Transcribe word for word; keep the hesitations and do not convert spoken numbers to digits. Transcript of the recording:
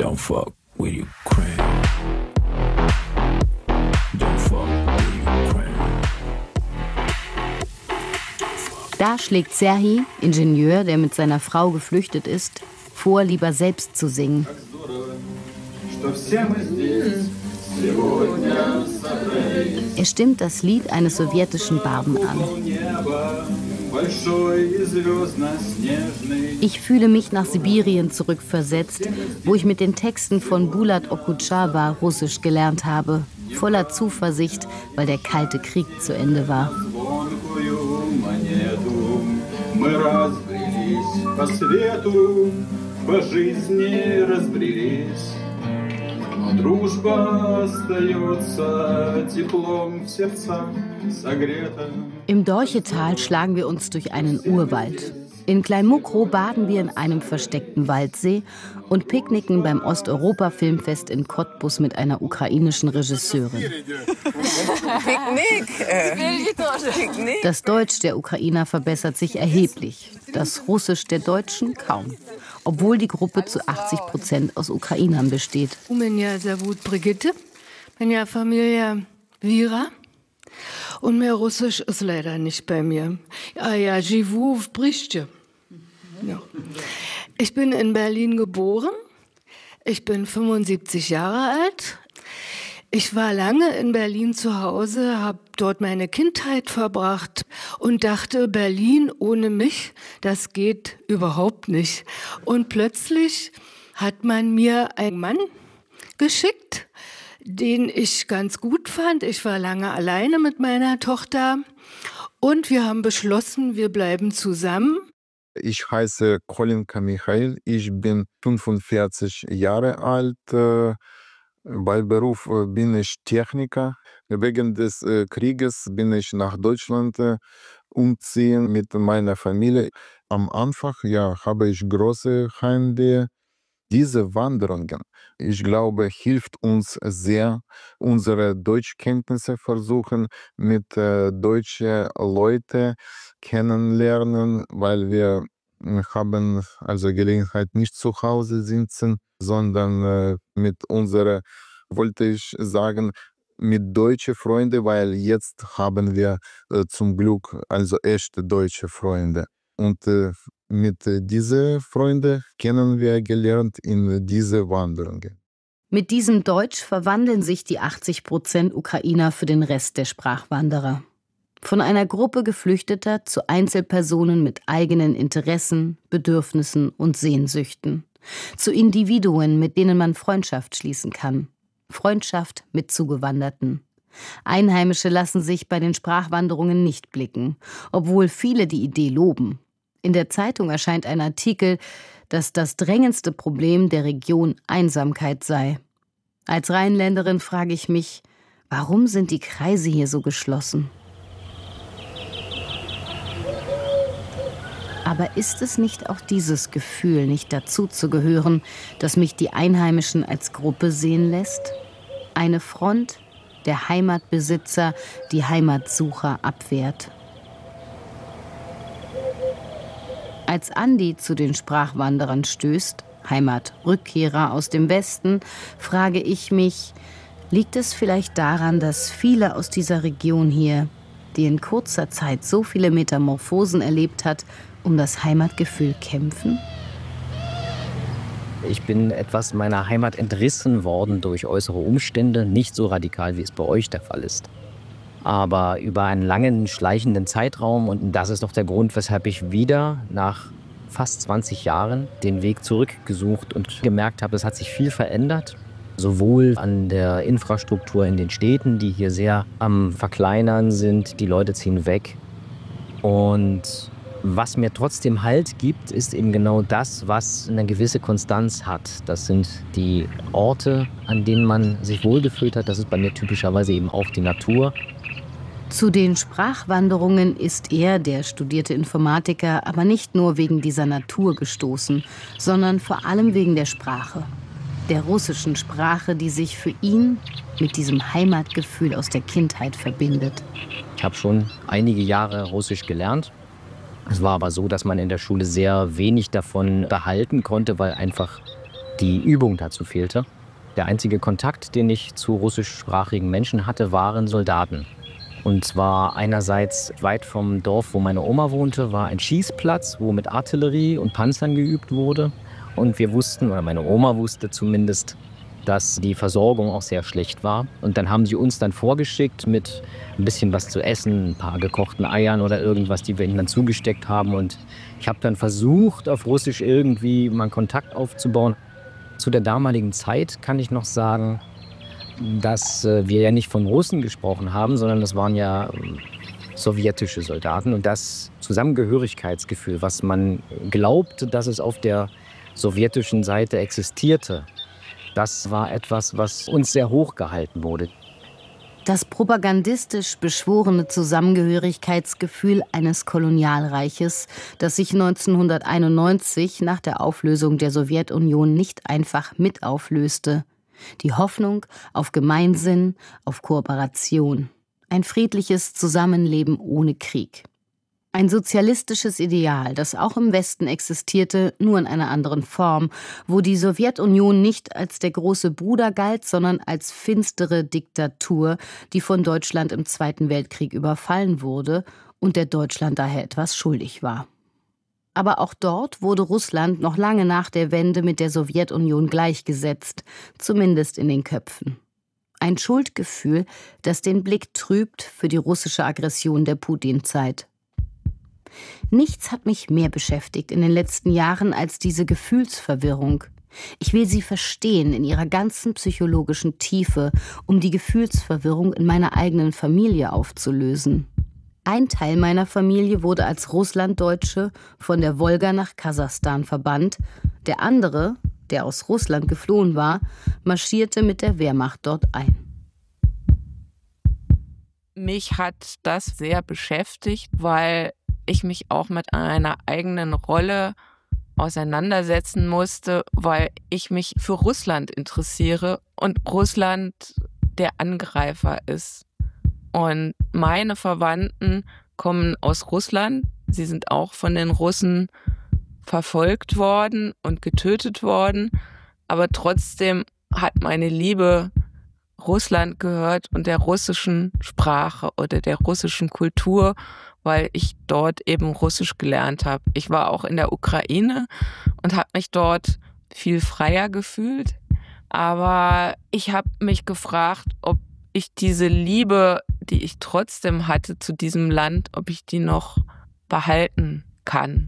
Don't fuck with Ukraine. Don't fuck with Ukraine. Da schlägt Serhii, Ingenieur, der mit seiner Frau geflüchtet ist, vor, lieber selbst zu singen. Er stimmt das Lied eines sowjetischen Barden an. Ich fühle mich nach Sibirien zurückversetzt, wo ich mit den Texten von Bulat Okudschaba Russisch gelernt habe, voller Zuversicht, weil der Kalte Krieg zu Ende war. Im Dorchetal schlagen wir uns durch einen Urwald. In Kleinmukro baden wir in einem versteckten Waldsee und picknicken beim Osteuropa-Filmfest in Cottbus mit einer ukrainischen Regisseurin. Das Deutsch der Ukrainer verbessert sich erheblich, das Russisch der Deutschen kaum, obwohl die Gruppe zu achtzig Prozent aus Ukrainern besteht. Меня зовут Brigitte, meine Familie Vira. Und mehr Russisch ist leider nicht bei mir. Ah ja, живу в Bristje. Ja. Ich bin in Berlin geboren. Ich bin fünfundsiebzig Jahre alt. Ich war lange in Berlin zu Hause, habe dort meine Kindheit verbracht und dachte, Berlin ohne mich, das geht überhaupt nicht. Und plötzlich hat man mir einen Mann geschickt, den ich ganz gut fand. Ich war lange alleine mit meiner Tochter und wir haben beschlossen, wir bleiben zusammen. Ich heiße Kolinka Michail, ich bin fünfundvierzig Jahre alt. Bei Beruf bin ich Techniker. Wegen des Krieges bin ich nach Deutschland umziehen mit meiner Familie. Am Anfang ja, habe ich große Heimweh. Diese Wanderungen, ich glaube, hilft uns sehr, unsere Deutschkenntnisse versuchen, mit äh, deutschen Leuten kennenlernen, weil wir haben also Gelegenheit nicht zu Hause sitzen, sondern äh, mit unserer, wollte ich sagen, mit deutschen Freunden, weil jetzt haben wir äh, zum Glück also echte deutsche Freunde. Und äh, mit äh, diesen Freunden kennen wir gelernt in diese Wanderungen. Mit diesem Deutsch verwandeln sich die achtzig Prozent Ukrainer für den Rest der Sprachwanderer. Von einer Gruppe Geflüchteter zu Einzelpersonen mit eigenen Interessen, Bedürfnissen und Sehnsüchten. Zu Individuen, mit denen man Freundschaft schließen kann. Freundschaft mit Zugewanderten. Einheimische lassen sich bei den Sprachwanderungen nicht blicken, obwohl viele die Idee loben. In der Zeitung erscheint ein Artikel, dass das drängendste Problem der Region Einsamkeit sei. Als Rheinländerin frage ich mich, warum sind die Kreise hier so geschlossen? Aber ist es nicht auch dieses Gefühl, nicht dazuzugehören, das mich die Einheimischen als Gruppe sehen lässt? Eine Front der Heimatbesitzer, die Heimatsucher abwehrt. Als Andi zu den Sprachwanderern stößt, Heimatrückkehrer aus dem Westen, frage ich mich, liegt es vielleicht daran, dass viele aus dieser Region hier, die in kurzer Zeit so viele Metamorphosen erlebt hat, um das Heimatgefühl kämpfen? Ich bin etwas meiner Heimat entrissen worden durch äußere Umstände, nicht so radikal, wie es bei euch der Fall ist. Aber über einen langen, schleichenden Zeitraum, und das ist doch der Grund, weshalb ich wieder nach fast zwanzig Jahren den Weg zurückgesucht und gemerkt habe, es hat sich viel verändert. Sowohl an der Infrastruktur in den Städten, die hier sehr am Verkleinern sind, die Leute ziehen weg. Und was mir trotzdem Halt gibt, ist eben genau das, was eine gewisse Konstanz hat. Das sind die Orte, an denen man sich wohlgefühlt hat. Das ist bei mir typischerweise eben auch die Natur. Zu den Sprachwanderungen ist er, der studierte Informatiker, aber nicht nur wegen dieser Natur gestoßen, sondern vor allem wegen der Sprache. Der russischen Sprache, die sich für ihn mit diesem Heimatgefühl aus der Kindheit verbindet. Ich habe schon einige Jahre Russisch gelernt. Es war aber so, dass man in der Schule sehr wenig davon behalten konnte, weil einfach die Übung dazu fehlte. Der einzige Kontakt, den ich zu russischsprachigen Menschen hatte, waren Soldaten. Und zwar einerseits weit vom Dorf, wo meine Oma wohnte, war ein Schießplatz, wo mit Artillerie und Panzern geübt wurde. Und wir wussten, oder meine Oma wusste zumindest, dass die Versorgung auch sehr schlecht war. Und dann haben sie uns dann vorgeschickt mit ein bisschen was zu essen, ein paar gekochten Eiern oder irgendwas, die wir ihnen dann zugesteckt haben. Und ich habe dann versucht, auf Russisch irgendwie mal einen Kontakt aufzubauen. Zu der damaligen Zeit kann ich noch sagen, dass wir ja nicht von Russen gesprochen haben, sondern das waren ja sowjetische Soldaten. Und das Zusammengehörigkeitsgefühl, was man glaubte, dass es auf der sowjetischen Seite existierte, das war etwas, was uns sehr hoch gehalten wurde. Das propagandistisch beschworene Zusammengehörigkeitsgefühl eines Kolonialreiches, das sich neunzehnhunderteinundneunzig nach der Auflösung der Sowjetunion nicht einfach mit auflöste. Die Hoffnung auf Gemeinsinn, auf Kooperation. Ein friedliches Zusammenleben ohne Krieg. Ein sozialistisches Ideal, das auch im Westen existierte, nur in einer anderen Form, wo die Sowjetunion nicht als der große Bruder galt, sondern als finstere Diktatur, die von Deutschland im Zweiten Weltkrieg überfallen wurde und der Deutschland daher etwas schuldig war. Aber auch dort wurde Russland noch lange nach der Wende mit der Sowjetunion gleichgesetzt, zumindest in den Köpfen. Ein Schuldgefühl, das den Blick trübt für die russische Aggression der Putin-Zeit. Nichts hat mich mehr beschäftigt in den letzten Jahren als diese Gefühlsverwirrung. Ich will sie verstehen in ihrer ganzen psychologischen Tiefe, um die Gefühlsverwirrung in meiner eigenen Familie aufzulösen. Ein Teil meiner Familie wurde als Russlanddeutsche von der Wolga nach Kasachstan verbannt. Der andere, der aus Russland geflohen war, marschierte mit der Wehrmacht dort ein. Mich hat das sehr beschäftigt, weil ich mich auch mit einer eigenen Rolle auseinandersetzen musste, weil ich mich für Russland interessiere und Russland der Angreifer ist. Und meine Verwandten kommen aus Russland. Sie sind auch von den Russen verfolgt worden und getötet worden. Aber trotzdem hat meine Liebe Russland gehört und der russischen Sprache oder der russischen Kultur, weil ich dort eben Russisch gelernt habe. Ich war auch in der Ukraine und habe mich dort viel freier gefühlt. Aber ich habe mich gefragt, ob ich diese Liebe, die ich trotzdem hatte zu diesem Land, ob ich die noch behalten kann.